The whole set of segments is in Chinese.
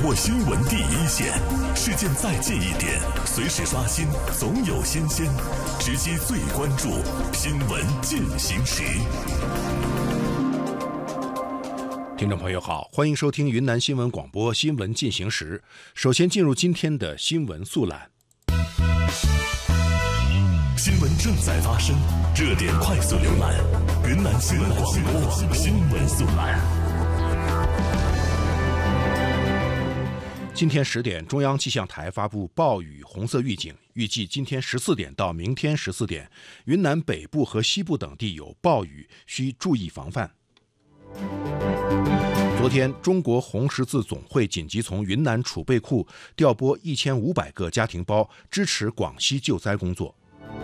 握新闻第一线，事件再近一点，随时刷新，总有新鲜，直击最关注，新闻进行时。 听众朋友好，欢迎收听云南新闻广播新闻进行时。首先进入今天的新闻速览。 新闻正在发生，热点快速浏览，云南新闻广播新闻速览。 今天10点，中央气象台发布暴雨红色预警，预计今天14点到明天14点，云南北部和西部等地有暴雨，需注意防范。昨天，中国红十字总会紧急从云南储备库调拨1500个家庭包，支持广西救灾工作。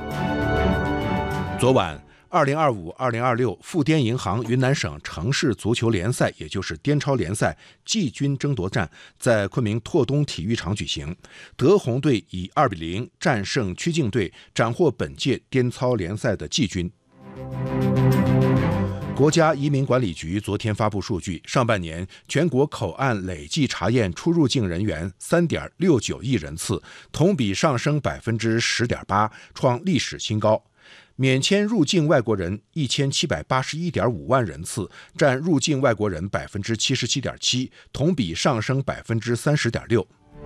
昨晚，2025-2026富滇银行云南省城市足球联赛，也就是滇超联赛季军争夺战在昆明拓东体育场举行，德宏队以2-0战胜曲靖队，斩获本届滇超联赛的季军。国家移民管理局昨天发布数据，上半年全国口岸累计查验出入境人员3.69亿人次，同比上升10.8%，创历史新高。免签入境外国人1781.5万人次，占入境外国人77.7%，同比上升30.6%。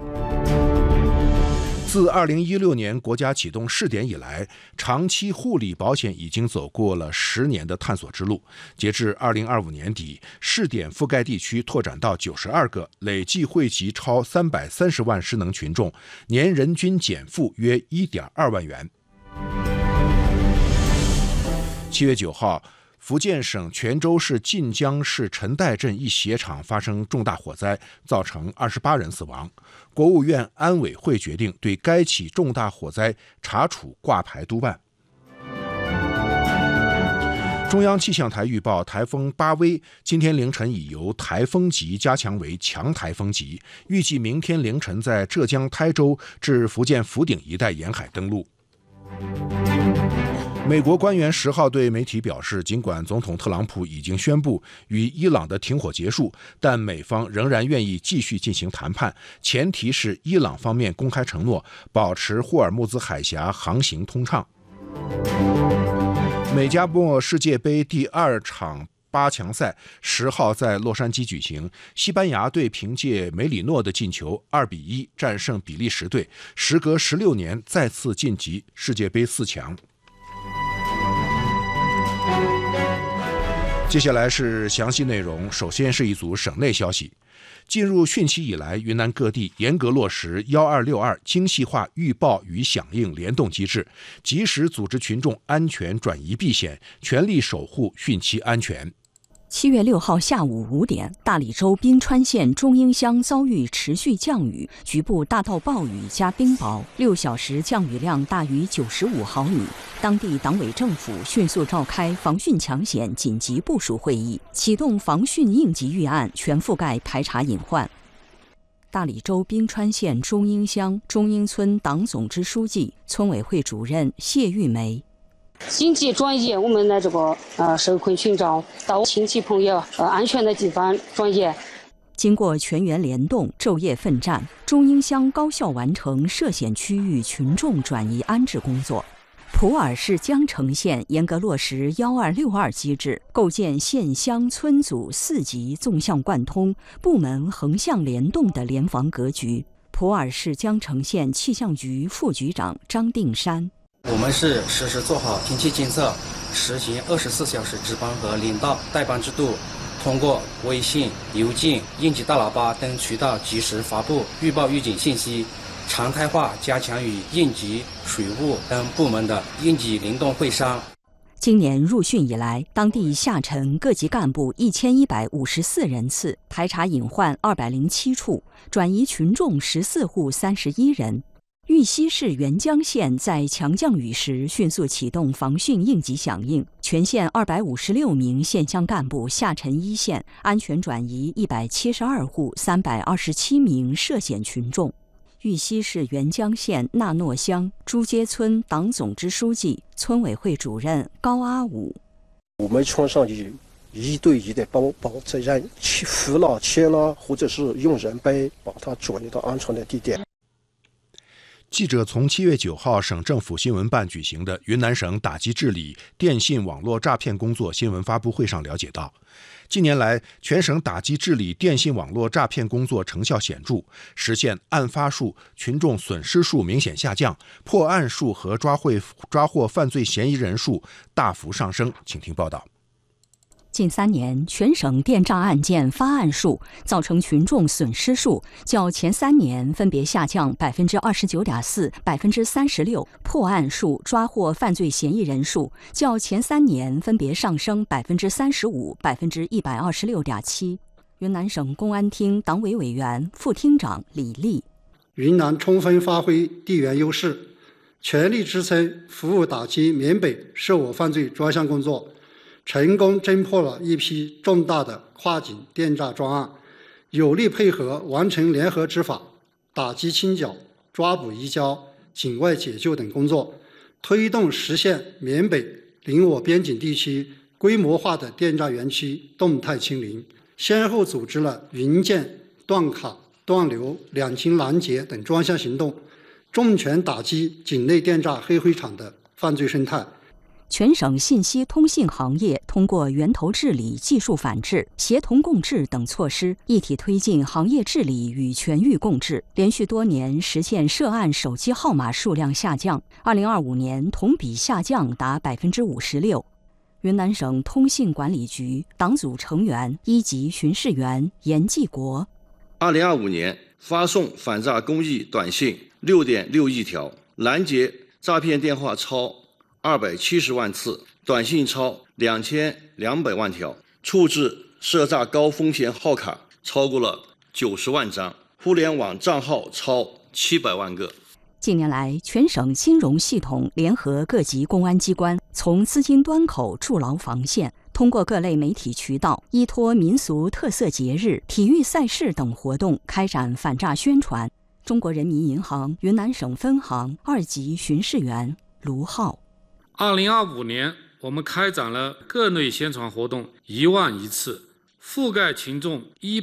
自2016年国家启动试点以来，长期护理保险已经走过了10年的探索之路。截至2025年底，试点覆盖地区拓展到92个，累计惠及超330万失能群众，年人均减负约1.2万元。7月9号，福建省泉州市晋江市陈岱镇一鞋厂发生重大火灾，造成28人死亡。国务院安委会决定对该起重大火灾查处挂牌督办。中央气象台预报，台风巴威今天凌晨已由台风级加强为强台风级，预计明天凌晨在浙江台州至福建福鼎一带沿海登陆。美国官员10号对媒体表示，尽管总统特朗普已经宣布与伊朗的停火结束，但美方仍然愿意继续进行谈判，前提是伊朗方面公开承诺保持霍尔木兹海峡航行通畅。美加墨世界杯第2场8强赛10号在洛杉矶举行，西班牙队凭借梅里诺的进球2-1战胜比利时队，时隔16年再次晋级世界杯4强。接下来是详细内容，首先是一组省内消息。进入汛期以来，云南各地严格落实1262精细化预报与响应联动机制，及时组织群众安全转移避险，全力守护汛期安全。 7月6号下午5点，大理州宾川县中英乡遭遇持续降雨，局部大到暴雨加冰雹，6小时降雨量大于95毫米。当地党委政府迅速召开防汛抢险紧急部署会议，启动防汛应急预案，全覆盖排查隐患。大理州宾川县中英乡中英村党总支书记、村委会主任谢玉梅。 紧急转移我们的这个受困群众到亲戚朋友安全的地方转移。 经过全员联动、昼夜奋战，中英乡高效完成涉险区域群众转移安置工作。普洱市江城县严格落实1262机制，构建县乡村组4级纵向贯通、部门横向联动的联防格局。普洱市江城县气象局副局长张定山。 我们是实时做好天气监测，实行24小时值班和领导带班制度，通过微信、邮件、应急大喇叭等渠道及时发布预报预警信息，常态化加强与应急、水务等部门的应急联动会商。 今年入汛以来，当地下沉各级干部1154人次，排查隐患207处，转移群众14户31人。玉溪市沅江县在强降雨时迅速启动防汛应急响应，全县256名县乡干部下沉一线，安全转移172户327名涉险群众。玉溪市沅江县纳诺乡朱街村党总支书记、村委会主任高阿武。 我们村上去一对一的把责任扶了、牵了，或者是用人背把他转移到安全的地点。 记者从7月9号省政府新闻办举行的云南省打击治理电信网络诈骗工作新闻发布会上了解到，近年来全省打击治理电信网络诈骗工作成效显著，实现案发数、群众损失数明显下降，破案数和抓获犯罪嫌疑人数大幅上升。请听报道。 近3年，全省电诈案件发案数、造成群众损失数较前3年分别下降29.4%、36%，破案数、抓获犯罪嫌疑人数较前3年分别上升35%、126.7%。云南省公安厅党委委员、副厅长李丽： 云南充分发挥地缘优势，全力支撑服务打击缅北涉我犯罪专项工作，成功侦破了一批重大的跨境电诈专案，有力配合完成联合执法、打击清剿、抓捕移交、境外解救等工作，推动实现缅北邻我边境地区规模化的电诈园区动态清零，先后组织了云建、断卡、断流、两清拦截等专项行动，重拳打击境内电诈黑灰厂的犯罪生态。 全省信息通信行业通过源头治理、技术反制、协同共治等措施，一体推进行业治理与全域共治，连续多年实现涉案手机号码数量下降，2025年同比下降达56%。云南省通信管理局党组成员、1级巡视员严继国 ：2025年发送反诈公益短信6.6亿条，拦截诈骗电话超270万次，短信超2200万条，处置涉诈高风险号卡超过了90万张，互联网账号超700万个。 近年来，全省金融系统联合各级公安机关，从资金端口筑牢防线，通过各类媒体渠道，依托民俗特色节日、体育赛事等活动，开展反诈宣传。中国人民银行云南省分行2级巡视员卢浩 ：2025年，我们开展了各类宣传活动1万1次，覆盖群众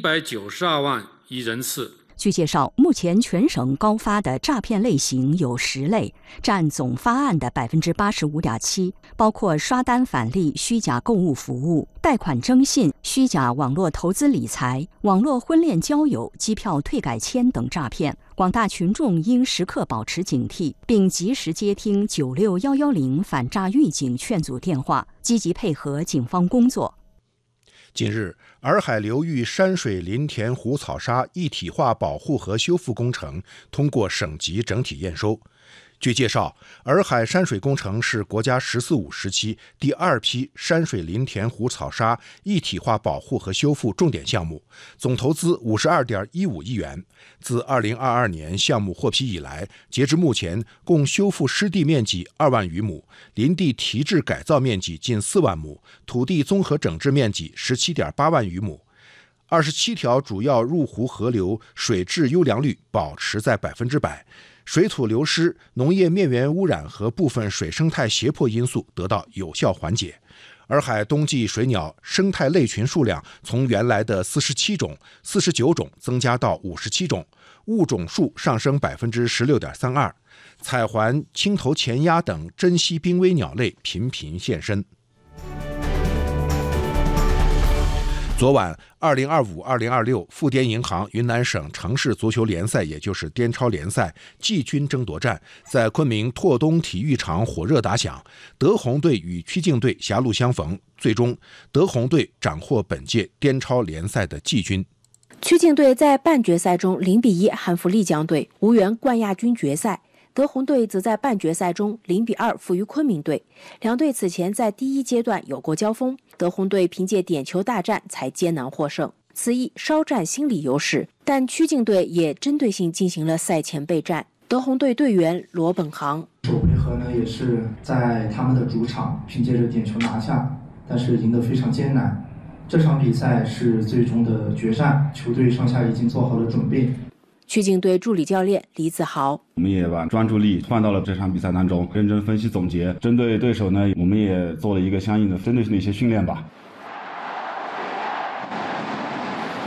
192万1人次。 据介绍，目前全省高发的诈骗类型有10类，占总发案的85.7%，包括刷单返利、虚假购物服务、贷款征信、虚假网络投资理财、网络婚恋交友、机票退改签等诈骗。广大群众应时刻保持警惕，并及时接听96110反诈预警劝阻电话，积极配合警方工作。 近日，洱海流域山水林田湖草沙一体化保护和修复工程通过省级整体验收。据介绍，洱海山水工程是国家“十四五”时期第2批山水林田湖草沙一体化保护和修复重点项目，总投资52.15亿元。自2022年项目获批以来，截至目前共修复湿地面积2万余亩，林地提质改造面积近4万亩，土地综合整治面积17.8万余亩。27条主要入湖河流水质优良率保持在100%。水土流失、农业面源污染和部分水生态胁迫因素得到有效缓解。洱海冬季水鸟生态类群数量从原来的47种、49种增加到57种，物种数上升16.32%。彩环、青头前鸦等珍稀濒危鸟类频频现身。昨晚，2025-2026富滇银行云南省城市足球联赛，也就是滇超联赛季军争夺战在昆明拓东体育场火热打响，德宏队与曲靖队狭路相逢，最终德宏队斩获本届滇超联赛的季军。 曲靖队在半决赛中0-1hand服丽江队，无缘冠亚军决赛。德宏队则在半决赛中0-2负于昆明队，两队此前在第1阶段有过交锋，德宏队凭借点球大战才艰难获胜，此役稍占心理优势，但曲靖队也针对性进行了赛前备战。德宏队队员罗本航： 首回合呢也是在他们的主场凭借着点球拿下，但是赢得非常艰难。这场比赛是最终的决战，球队上下已经做好了准备。 曲靖队助理教练李子豪： 我们也把专注力换到了这场比赛当中，认真分析总结，针对对手呢，我们也做了一个相应的针对性的一些训练吧。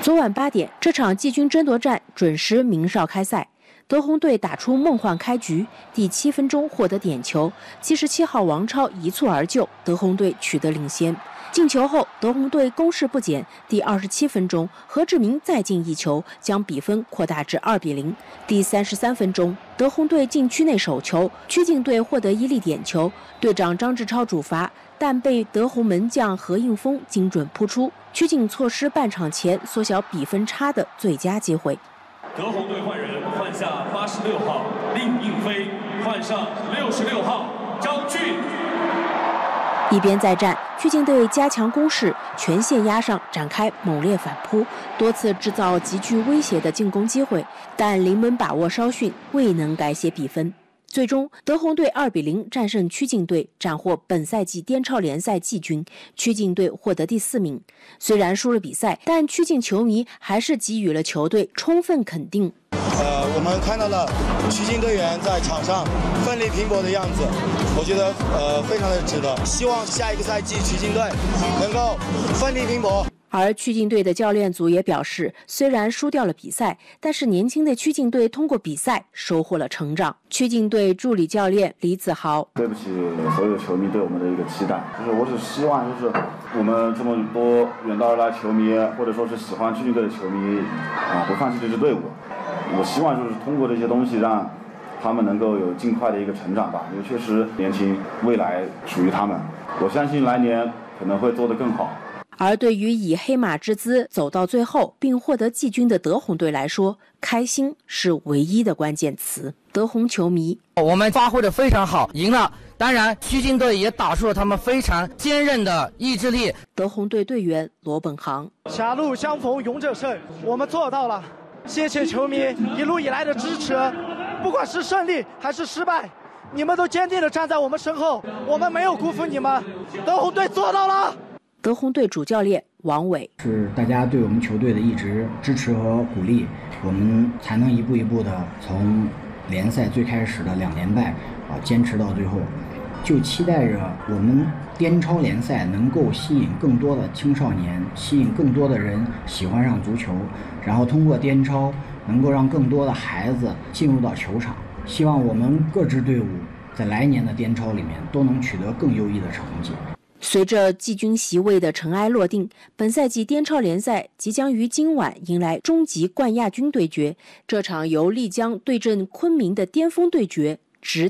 昨晚8点，这场季军争夺战准时鸣哨开赛。德宏队打出梦幻开局，第7分钟获得点球，77号王超一蹴而就，德宏队取得领先。进球后，德宏队攻势不减，第27分钟，何志明再进一球，将比分扩大至2-0。第33分钟，德宏队禁区内手球，曲靖队获得1粒点球，队长张志超主罚，但被德宏门将何应峰精准扑出，曲靖错失半场前缩小比分差的最佳机会。 德宏队换人，换下86号令应飞，换上66号张俊。 一边再战，曲靖队加强攻势，全线压上，展开猛烈反扑，多次制造极具威胁的进攻机会，但临门把握稍逊，未能改写比分。最终，德宏队2-0战胜曲靖队，斩获本赛季滇超联赛季军。曲靖队获得第4名。虽然输了比赛，但曲靖球迷还是给予了球队充分肯定。 我们看到了曲靖队员在场上奋力拼搏的样子，我觉得非常的值得。希望下一个赛季曲靖队能够奋力拼搏。 而曲靖队的教练组也表示，虽然输掉了比赛，但是年轻的曲靖队通过比赛收获了成长。曲靖队助理教练李子豪： 对不起所有球迷对我们的一个期待，我只希望我们这么多远道而来球迷，或者说是喜欢曲靖队的球迷不放弃这支队伍。我希望通过这些东西让他们能够有尽快的一个成长吧，因为确实年轻，未来属于他们。我相信来年可能会做得更好。 而对于以黑马之姿走到最后并获得季军的德宏队来说，开心是唯一的关键词。德宏球迷： 我们发挥得非常好，赢了。当然，曲靖队也打出了他们非常坚韧的意志力。 德宏队队员罗本航： 狭路相逢勇者胜，我们做到了。谢谢球迷一路以来的支持，不管是胜利还是失败，你们都坚定地站在我们身后，我们没有辜负你们。德宏队做到了。 德宏队主教练王伟： 是大家对我们球队的一直支持和鼓励，我们才能一步一步的从联赛最开始的2连败坚持到最后。就期待着我们滇超联赛能够吸引更多的青少年，吸引更多的人喜欢上足球，然后通过滇超能够让更多的孩子进入到球场。希望我们各支队伍在来年的滇超里面都能取得更优异的成绩。 随着季军席位的尘埃落定，本赛季滇超联赛即将于今晚迎来终极冠亚军对决。这场由丽江对阵昆明的巅峰对决值。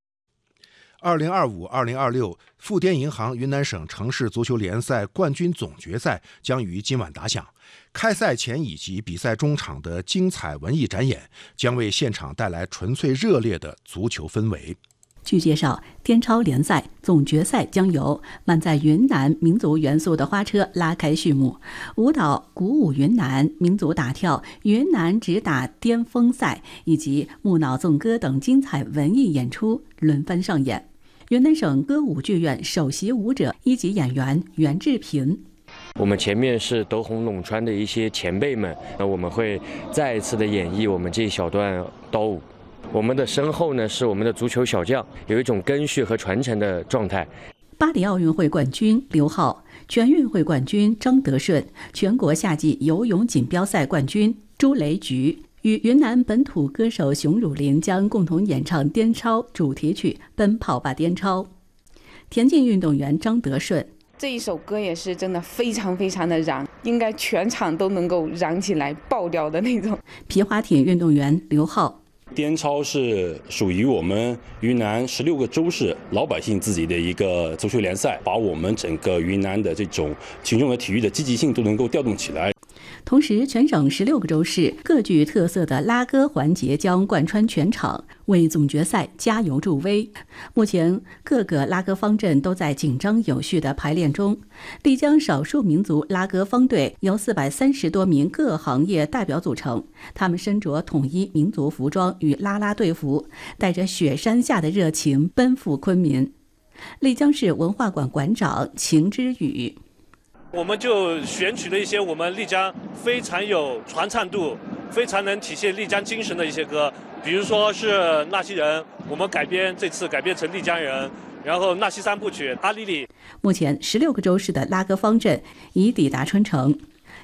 2025-2026富滇银行云南省城市足球联赛冠军总决赛将于今晚打响。开赛前以及比赛中场的精彩文艺展演，将为现场带来纯粹热烈的足球氛围。 据介绍，滇超联赛总决赛将由满载云南民族元素的花车拉开序幕，舞蹈鼓舞云南、民族打跳、云南直打巅峰赛以及木脑颂歌等精彩文艺演出轮番上演。云南省歌舞剧院首席舞者1级演员袁志平： 我们前面是德宏陇川的一些前辈们，那我们会再一次的演绎我们这一小段刀舞。我们的身后呢是我们的足球小将，有一种根续和传承的状态。 巴黎奥运会冠军刘浩、全运会冠军张德顺、全国夏季游泳锦标赛冠军朱雷菊与云南本土歌手熊汝霖将共同演唱滇超主题曲《奔跑吧滇超》。田径运动员张德顺： 这一首歌也是真的非常非常的燃，应该全场都能够燃起来爆掉的那种。 皮划艇运动员刘浩： 滇超是属于我们云南16个州市老百姓自己的一个足球联赛，把我们整个云南的这种群众的体育的积极性都能够调动起来。 同时，全省16个州市各具特色的拉歌环节将贯穿全场，为总决赛加油助威。目前，各个拉歌方阵都在紧张有序的排练中。丽江少数民族拉歌方队由430多名各行业代表组成，他们身着统一民族服装与啦啦队服，带着雪山下的热情奔赴昆明。丽江市文化馆馆长秦之宇： 我们就选取了一些我们丽江非常有传唱度、非常能体现丽江精神的一些歌，比如说是纳西人，我们这次改编成丽江人，然后纳西3部曲、阿丽丽。 目前16个州市的拉歌方阵已抵达春城。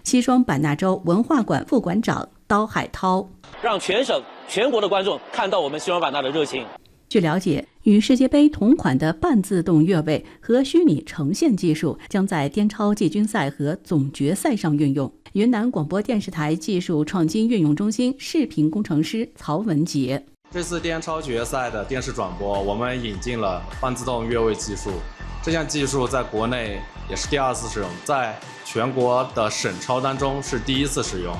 西双版纳州文化馆副馆长刀海涛， 让全省全国的观众看到我们西双版纳的热情。 据了解，与世界杯同款的半自动越位和虚拟呈现技术将在颠超季军赛和总决赛上运用。云南广播电视台技术创新运用中心视频工程师曹文杰， 这次颠超决赛的电视转播，我们引进了半自动越位技术。这项技术在国内也是第2次使用，在全国的省超当中是第1次使用。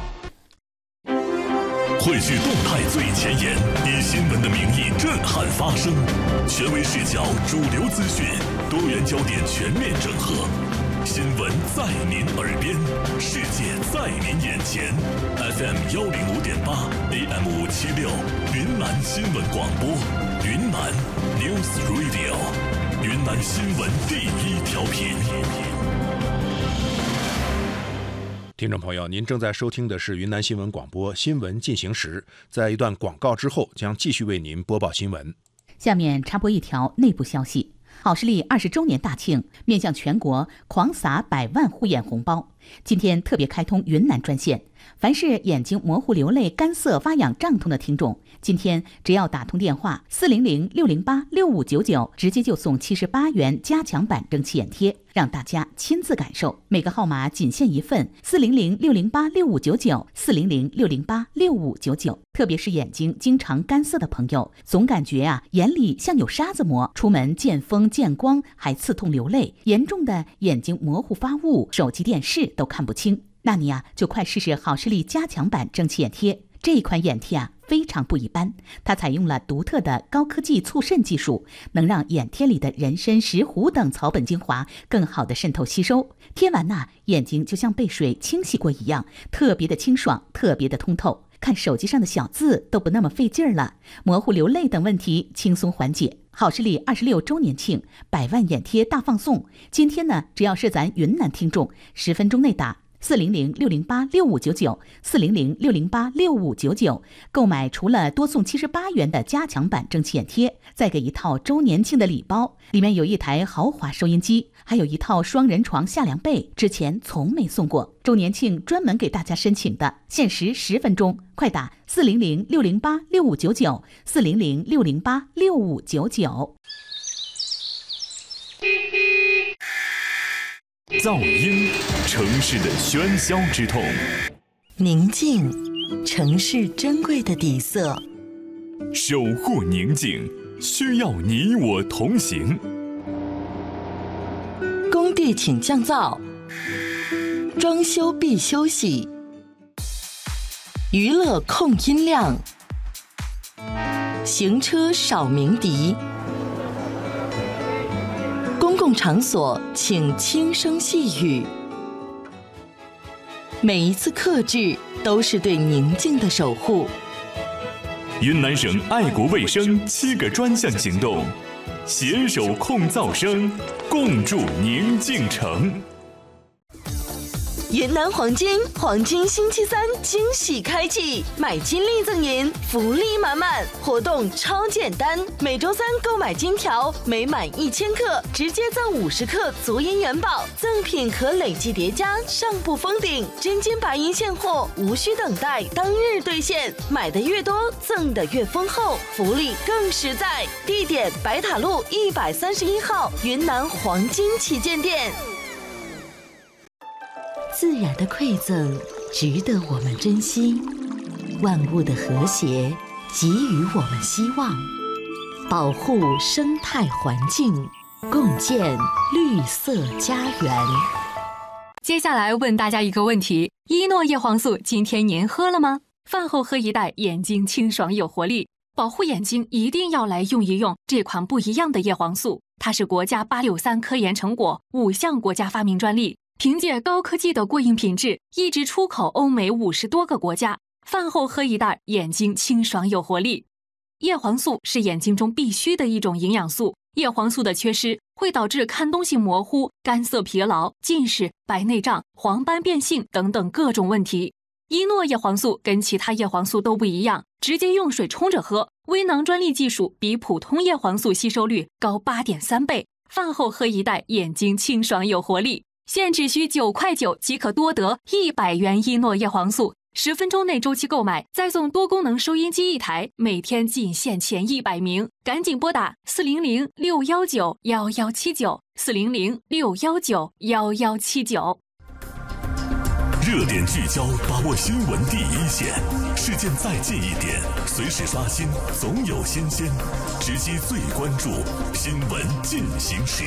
汇聚动态最前沿，以新闻的名义震撼发声，权威视角、主流资讯、多元焦点全面整合。新闻在您耳边，世界在您眼前。FM 105.8 AM 576，云南新闻广播，云南 News Radio， 云南新闻第1调频。 听众朋友，您正在收听的是云南新闻广播新闻进行时，在一段广告之后将继续为您播报新闻。 下面插播一条内部消息。好视力20周年大庆，面向全国狂撒100万护眼红包。今天特别开通云南专线，凡是眼睛模糊、流泪、干涩、发痒、胀痛的听众，今天只要打通电话400-608-6599，直接就送78元加强版蒸汽眼贴，让大家亲自感受。每个号码仅限1份，400-608-6599 400-608-6599。特别是眼睛经常干涩的朋友，总感觉眼里像有沙子磨，出门见风见光还刺痛流泪，严重的眼睛模糊发雾，手机电视都看不清。那你就快试试好视力加强版蒸汽眼贴。这一款眼贴非常不一般，它采用了独特的高科技促渗技术，能让眼贴里的人参、石斛等草本精华更好的渗透吸收。贴完眼睛就像被水清洗过一样，特别的清爽，特别的通透。看手机上的小字都不那么费劲儿了，模糊、流泪等问题轻松缓解。好视力26周年庆100万眼贴大放送，今天只要是咱云南听众10分钟内打400-608-6599 400-608-6599，购买除了多送78元的加强版蒸汽眼贴，再给一套周年庆的礼包，里面有一台豪华收音机，还有一套双人床下凉被，之前从没送过。周年庆专门给大家申请的，限时10分钟，快打400-608-6599 400-608-6599。 噪音，城市的喧嚣之痛； 宁静，城市珍贵的底色。 守护宁静，需要你我同行。 工地请降噪，装修必休息。娱乐控音量，行车少鸣笛。公共场所请轻声细语，每一次克制都是对宁静的守护。 云南省爱国卫生7个专项行动，携手控噪声，共筑宁静城。 云南黄金星期3惊喜开启，买金利赠银，福利满满，活动超简单。每周3购买金条，每满1000克直接赠50克足银元宝，赠品可累计叠加，上不封顶。真金白银现货，无需等待，当日兑现，买的越多，赠的越丰厚，福利更实在。地点：白塔路131号云南黄金旗舰店。自然的馈赠值得我们珍惜，万物的和谐给予我们希望，保护生态环境，共建绿色家园。 接下来问大家一个问题：依诺叶黄素今天您喝了吗？饭后喝一袋，眼睛清爽有活力，保护眼睛一定要来用一用这款不一样的叶黄素。它是国家863科研成果，5项国家发明专利，凭借高科技的过硬品质，一直出口欧美50多个国家。饭后喝一袋，眼睛清爽有活力。叶黄素是眼睛中必须的一种营养素，叶黄素的缺失会导致看东西模糊、干涩疲劳、近视、白内障、黄斑变性等等各种问题。依诺叶黄素跟其他叶黄素都不一样，直接用水冲着喝，微囊专利技术比普通叶黄素吸收率高8.3倍。饭后喝一袋，眼睛清爽有活力。 现只需9.9块即可多得100元依诺叶黄素，10分钟内周期购买，再送多功能收音机1台，每天仅限前100名，赶紧拨打400-619-1179，400-619-1179。 热点聚焦，把握新闻第一线，事件再近一点，随时刷新，总有新鲜，直击最关注，新闻进行时。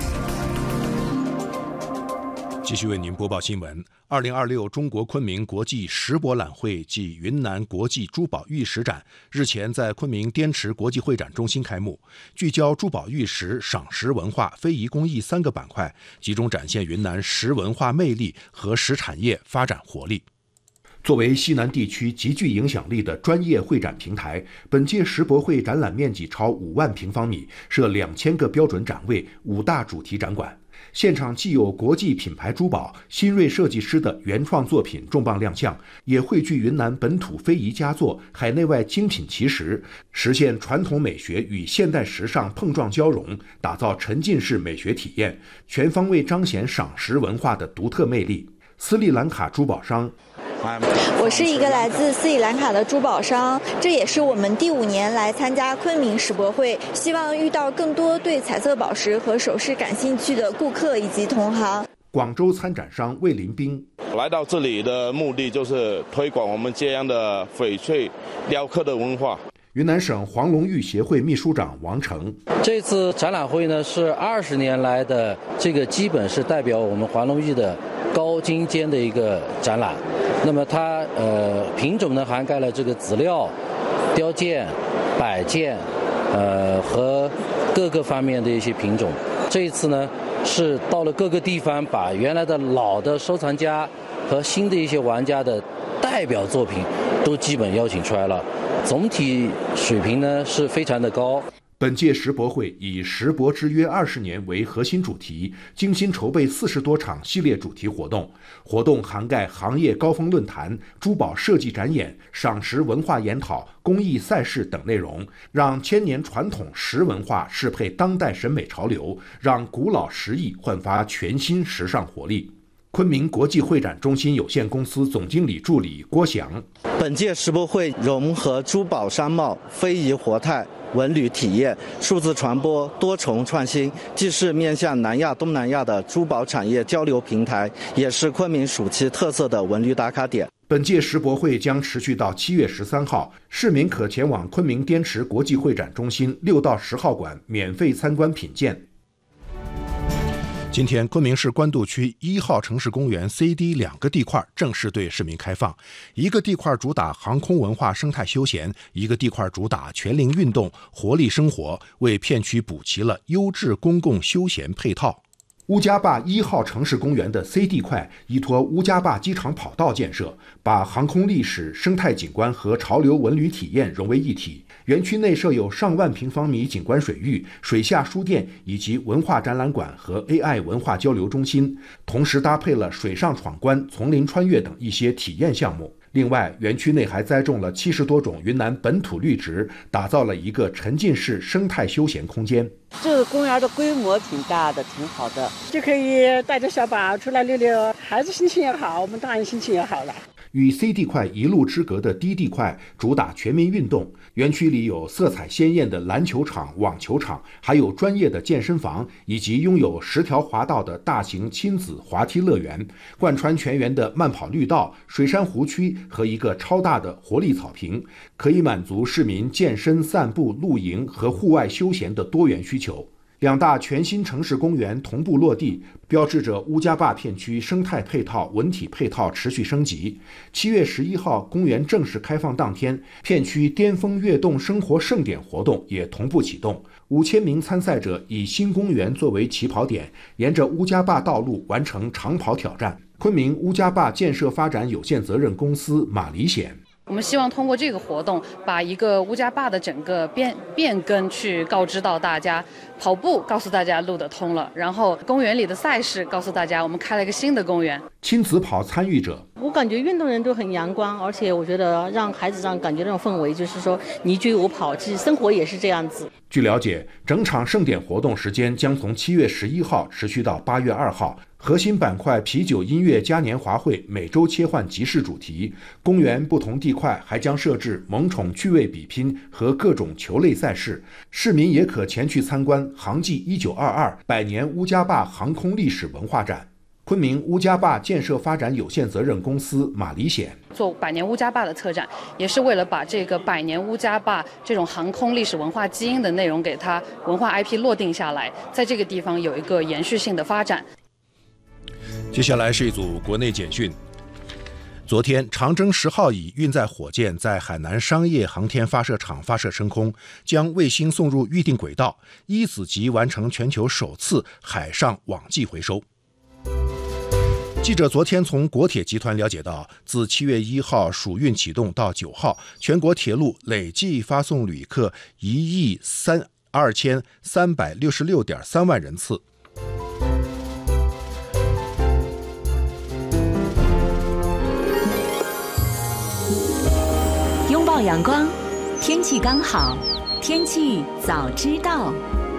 继续为您播报新闻。2026中国昆明国际石博览会暨云南国际珠宝玉石展日前在昆明滇池国际会展中心开幕，聚焦珠宝玉石、赏石文化、非遗工艺3个板块，集中展现云南石文化魅力和石产业发展活力。作为西南地区极具影响力的专业会展平台，本届石博会展览面积超5万平方米，设2000个标准展位，5大主题展馆。现场既有国际品牌珠宝、新锐设计师的原创作品重磅亮相，也汇聚云南本土非遗佳作、海内外精品奇石，实现传统美学与现代时尚碰撞交融，打造沉浸式美学体验，全方位彰显赏石文化的独特魅力。斯里兰卡珠宝商。 我是一个来自斯里兰卡的珠宝商，这也是我们第5年来参加昆明石博会，希望遇到更多对彩色宝石和首饰感兴趣的顾客以及同行。 广州参展商魏林斌来到这里的目的就是推广我们这样的翡翠雕刻的文化。 云南省黄龙玉协会秘书长王成， 这次展览会呢是20年来的这个基本是代表我们黄龙玉的高精尖的一个展览。那么它品种呢涵盖了这个籽料、雕件、摆件，和各个方面的一些品种。这一次呢是到了各个地方，把原来的老的收藏家和新的一些玩家的代表作品都基本邀请出来了，总体水平呢是非常的高。 本届石博会以石博之约20年为核心主题，精心筹备40多场系列主题活动，活动涵盖行业高峰论坛、珠宝设计展演、赏石文化研讨、公益赛事等内容，让千年传统石文化适配当代审美潮流，让古老石艺焕发全新时尚活力。昆明国际会展中心有限公司总经理助理郭翔， 本届石博会融合珠宝商贸、非遗活态、文旅体验、数字传播多重创新，既是面向南亚、东南亚的珠宝产业交流平台，也是昆明暑期特色的文旅打卡点。 本届石博会将持续到7月13号，市民可前往昆明滇池国际会展中心6到10号馆免费参观品鉴。今天，昆明市官渡区1号城市公园 CD 2个地块正式对市民开放，一个地块主打航空文化生态休闲，一个地块主打全龄运动活力生活，为片区补齐了优质公共休闲配套。乌家坝1号城市公园的 C 地块依托乌家坝机场跑道建设，把航空历史、生态景观和潮流文旅体验融为一体。园区内设有上万平方米景观水域、水下书店以及文化展览馆和 AI 文化交流中心，同时搭配了水上闯关、丛林穿越等一些体验项目。另外，园区内还栽种了70多种云南本土绿植，打造了一个沉浸式生态休闲空间。 这个公园的规模挺大的，挺好的，就可以带着小宝出来溜溜，孩子心情也好，我们大人心情也好了。 与 C 地块一路之隔的 D 地块主打全民运动，园区里有色彩鲜艳的篮球场、网球场，还有专业的健身房，以及拥有10条滑道的大型亲子滑梯乐园，贯穿全园的慢跑绿道、水杉湖区和一个超大的活力草坪，可以满足市民健身、散步、露营和户外休闲的多元需求。2大全新城市公园同步落地，标志着乌家坝片区生态配套、文体配套持续升级。7月11号公园正式开放当天，片区巅峰跃动生活盛典活动也同步启动。5000名参赛者以新公园作为起跑点，沿着乌家坝道路完成长跑挑战。昆明乌家坝建设发展有限责任公司马里显。 我们希望通过这个活动，把一个乌家坝的整个变更去告知到大家。跑步告诉大家路得通了，然后公园里的赛事告诉大家我们开了一个新的公园。 亲子跑参与者， 我感觉运动人都很阳光，而且我觉得让孩子感觉这种氛围，就是说你追我跑，其实生活也是这样子。 据了解，整场盛典活动时间将从7月11号持续到8月2号， 核心板块啤酒音乐嘉年华会每周切换集市主题，公园不同地块还将设置萌宠趣味比拼和各种球类赛事，市民也可前去参观航迹1922百年乌家坝航空历史文化展。昆明乌家坝建设发展有限责任公司马里显做百年乌家坝的策展，也是为了把这个百年乌家坝这种航空历史文化基因的内容给它文化 IP 落定下来，在这个地方有一个延续性的发展。 接下来是一组国内简讯。昨天，长征10号乙运载火箭在海南商业航天发射场发射升空，将卫星送入预定轨道，一子级完成全球首次海上网际回收。记者昨天从国铁集团了解到，自7月1号暑运启动到9号，全国铁路累计发送旅客12366.3万人次。 拥抱阳光，天气刚好，天气早知道。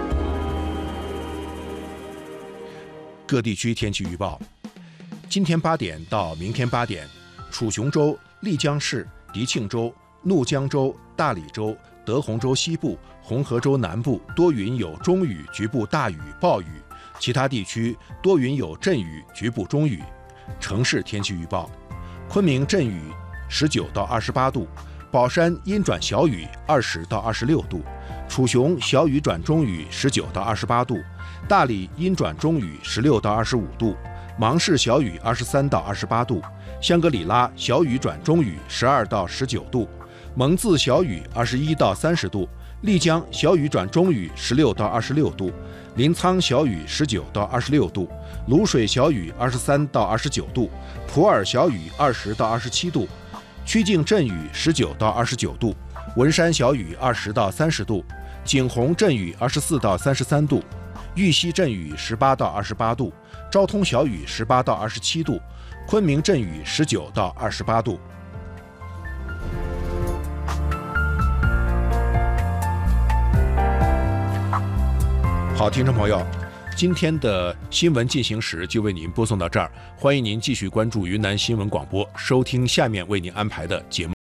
各地区天气预报。今天8点到明天8点，楚雄州、丽江市、迪庆州、怒江州、大理州、德宏州西部、红河州南部多云有中雨，局部大雨暴雨，其他地区多云有阵雨，局部中雨。城市天气预报：昆明阵雨19到28度，宝山阴转小雨20到26度，楚雄小雨转中雨19到28度，大理阴转中雨16到25度，芒市小雨23到28度，香格里拉小雨转中雨12到19度，蒙自小雨21到30度，丽江小雨转中雨16到26度，临沧小雨19到26度，卤水小雨23到29度，普洱小雨20到27度，曲靖阵雨19到29度，文山小雨20到30度，景洪阵雨24到33度，玉溪阵雨18到28度，昭通小雨18到27度，昆明阵雨19到28度。好，听众朋友，今天的新闻进行时就为您播送到这儿，欢迎您继续关注云南新闻广播，收听下面为您安排的节目。